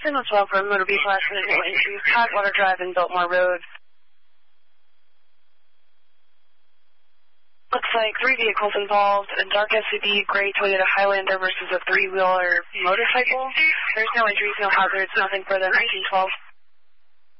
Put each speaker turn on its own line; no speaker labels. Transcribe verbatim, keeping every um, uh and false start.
ten oh twelve for motor vehicle accident, no injuries, Tidewater Drive and Biltmore Road. Looks like three vehicles involved, a dark S U V, gray Toyota Highlander versus a three-wheeler motorcycle. There's no injuries, no hazards, nothing further than nineteen twelve.